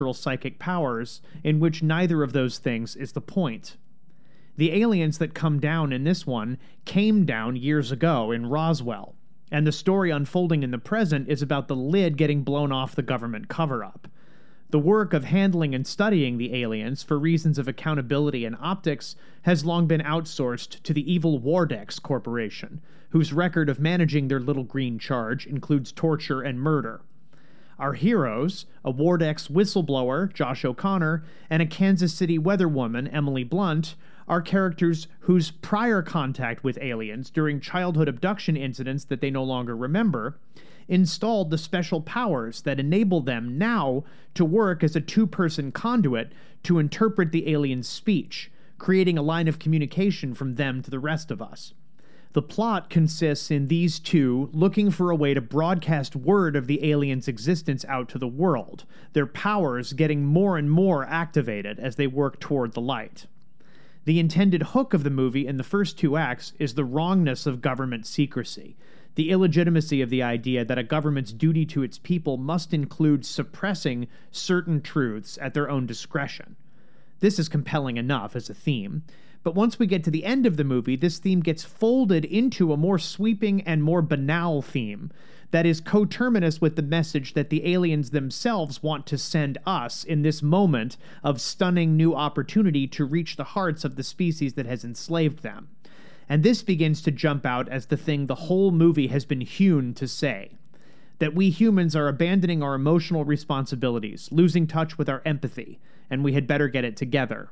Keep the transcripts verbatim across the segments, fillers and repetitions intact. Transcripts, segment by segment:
psychic powers, in which neither of those things is the point. The aliens that come down in this one came down years ago in Roswell, and the story unfolding in the present is about the lid getting blown off the government cover-up. The work of handling and studying the aliens for reasons of accountability and optics has long been outsourced to the evil Wardex Corporation, whose record of managing their little green charge includes torture and murder. Our heroes, a Wardex whistleblower, Josh O'Connor, and a Kansas City weatherwoman, Emily Blunt, are characters whose prior contact with aliens during childhood abduction incidents that they no longer remember installed the special powers that enable them now to work as a two-person conduit to interpret the aliens' speech, creating a line of communication from them to the rest of us. The plot consists in these two looking for a way to broadcast word of the aliens' existence out to the world, their powers getting more and more activated as they work toward the light. The intended hook of the movie in the first two acts is the wrongness of government secrecy, the illegitimacy of the idea that a government's duty to its people must include suppressing certain truths at their own discretion. This is compelling enough as a theme, but once we get to the end of the movie, this theme gets folded into a more sweeping and more banal theme that is coterminous with the message that the aliens themselves want to send us in this moment of stunning new opportunity to reach the hearts of the species that has enslaved them. And this begins to jump out as the thing the whole movie has been hewn to say. That we humans are abandoning our emotional responsibilities, losing touch with our empathy, and we had better get it together.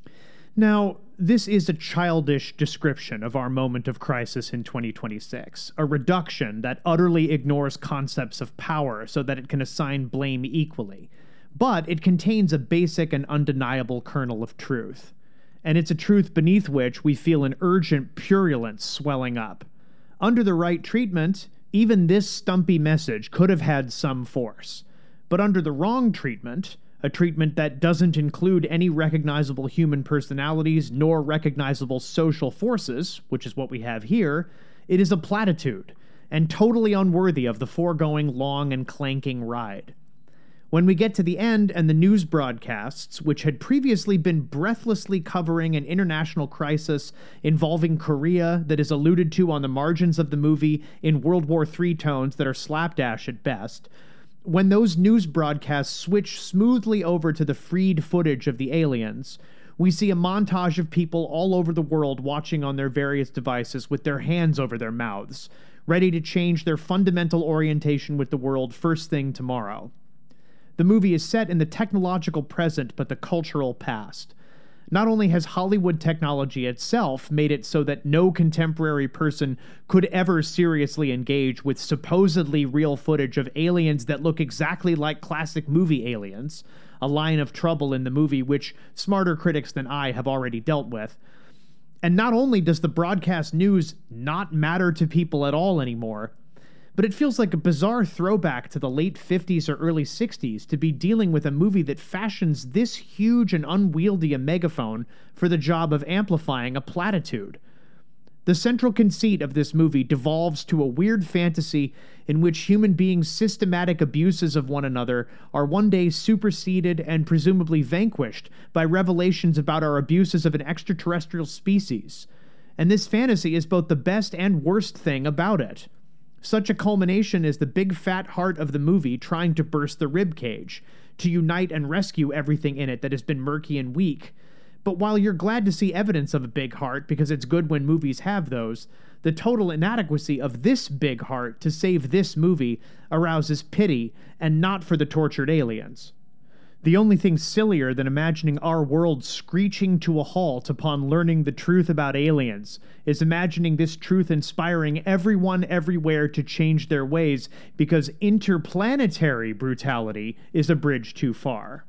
Now, this is a childish description of our moment of crisis in twenty twenty-six, a reduction that utterly ignores concepts of power so that it can assign blame equally. But it contains a basic and undeniable kernel of truth. And it's a truth beneath which we feel an urgent purulence swelling up. Under the right treatment, even this stumpy message could have had some force. But under the wrong treatment, a treatment that doesn't include any recognizable human personalities nor recognizable social forces, which is what we have here, it is a platitude, and totally unworthy of the foregoing long and clanking ride. When we get to the end and the news broadcasts, which had previously been breathlessly covering an international crisis involving Korea that is alluded to on the margins of the movie in World War Three tones that are slapdash at best, when those news broadcasts switch smoothly over to the freed footage of the aliens, we see a montage of people all over the world watching on their various devices with their hands over their mouths, ready to change their fundamental orientation with the world first thing tomorrow. The movie is set in the technological present but the cultural past. Not only has Hollywood technology itself made it so that no contemporary person could ever seriously engage with supposedly real footage of aliens that look exactly like classic movie aliens, a line of trouble in the movie which smarter critics than I have already dealt with. And not only does the broadcast news not matter to people at all anymore, but it feels like a bizarre throwback to the late fifties or early sixties to be dealing with a movie that fashions this huge and unwieldy a megaphone for the job of amplifying a platitude. The central conceit of this movie devolves to a weird fantasy in which human beings' systematic abuses of one another are one day superseded and presumably vanquished by revelations about our abuses of an extraterrestrial species. And this fantasy is both the best and worst thing about it. Such a culmination is the big fat heart of the movie trying to burst the ribcage, to unite and rescue everything in it that has been murky and weak. But while you're glad to see evidence of a big heart because it's good when movies have those, the total inadequacy of this big heart to save this movie arouses pity, and not for the tortured aliens. The only thing sillier than imagining our world screeching to a halt upon learning the truth about aliens is imagining this truth inspiring everyone everywhere to change their ways because interplanetary brutality is a bridge too far.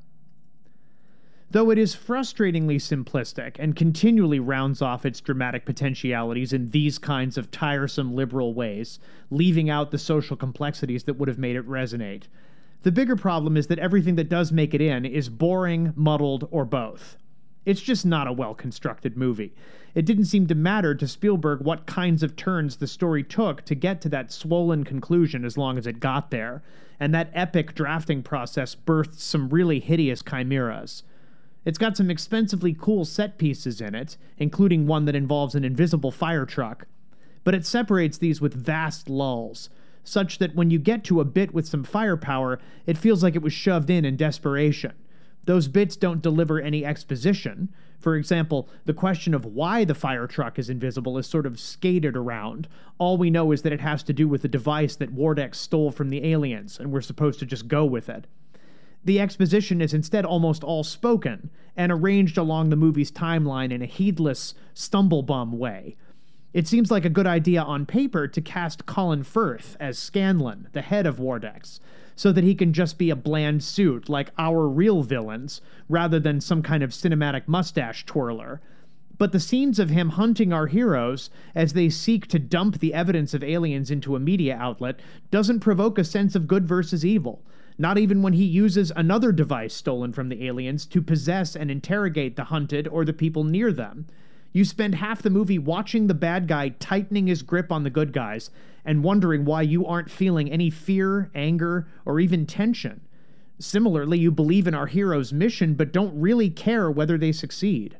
Though it is frustratingly simplistic and continually rounds off its dramatic potentialities in these kinds of tiresome liberal ways, leaving out the social complexities that would have made it resonate, the bigger problem is that everything that does make it in is boring, muddled, or both. It's just not a well-constructed movie. It didn't seem to matter to Spielberg what kinds of turns the story took to get to that swollen conclusion as long as it got there, and that epic drafting process birthed some really hideous chimeras. It's got some expensively cool set pieces in it, including one that involves an invisible fire truck, but it separates these with vast lulls, such that when you get to a bit with some firepower, it feels like it was shoved in in desperation. Those bits don't deliver any exposition. For example, the question of why the fire truck is invisible is sort of skated around. All we know is that it has to do with the device that Wardex stole from the aliens, and we're supposed to just go with it. The exposition is instead almost all spoken, and arranged along the movie's timeline in a heedless, stumblebum way. It seems like a good idea on paper to cast Colin Firth as Scanlan, the head of Wardex, so that he can just be a bland suit like our real villains, rather than some kind of cinematic mustache twirler. But the scenes of him hunting our heroes as they seek to dump the evidence of aliens into a media outlet doesn't provoke a sense of good versus evil, not even when he uses another device stolen from the aliens to possess and interrogate the hunted or the people near them. You spend half the movie watching the bad guy tightening his grip on the good guys and wondering why you aren't feeling any fear, anger, or even tension. Similarly, you believe in our hero's mission but don't really care whether they succeed.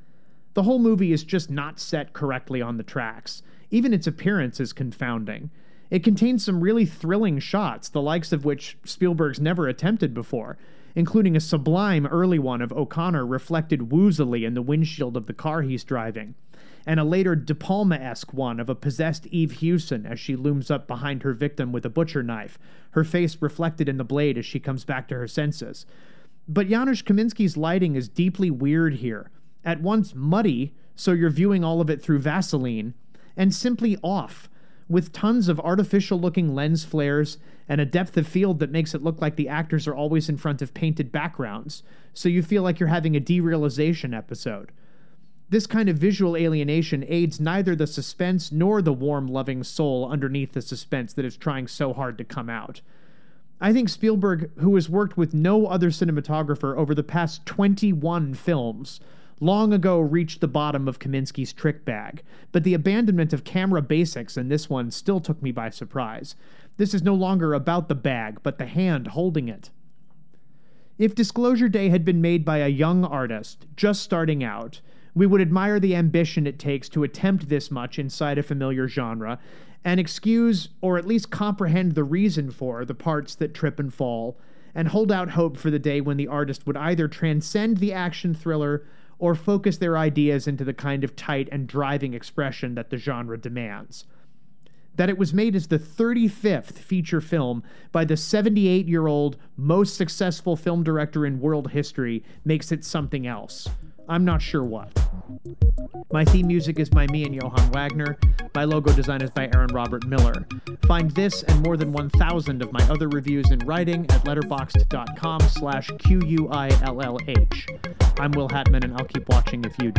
The whole movie is just not set correctly on the tracks. Even its appearance is confounding. It contains some really thrilling shots, the likes of which Spielberg's never attempted before, including a sublime early one of O'Connor reflected woozily in the windshield of the car he's driving, and a later De Palma-esque one of a possessed Eve Hewson as she looms up behind her victim with a butcher knife, her face reflected in the blade as she comes back to her senses. But Janusz Kaminski's lighting is deeply weird here, at once muddy, so you're viewing all of it through Vaseline, and simply off, with tons of artificial-looking lens flares and a depth of field that makes it look like the actors are always in front of painted backgrounds, so you feel like you're having a derealization episode. This kind of visual alienation aids neither the suspense nor the warm, loving soul underneath the suspense that is trying so hard to come out. I think Spielberg, who has worked with no other cinematographer over the past twenty-one films, long ago reached the bottom of Kaminski's trick bag, but the abandonment of camera basics in this one still took me by surprise. This is no longer about the bag, but the hand holding it. If Disclosure Day had been made by a young artist, just starting out, we would admire the ambition it takes to attempt this much inside a familiar genre, and excuse, or at least comprehend the reason for, the parts that trip and fall, and hold out hope for the day when the artist would either transcend the action thriller or focus their ideas into the kind of tight and driving expression that the genre demands. That it was made as the thirty-fifth feature film by the seventy-eight-year-old most successful film director in world history makes it something else. I'm not sure what. My theme music is by me and Johann Wagner. My logo design is by Aaron Robert Miller. Find this and more than one thousand of my other reviews in writing at letterboxd.com slash Q U I L L H. I'm Will Hatman, and I'll keep watching if you do.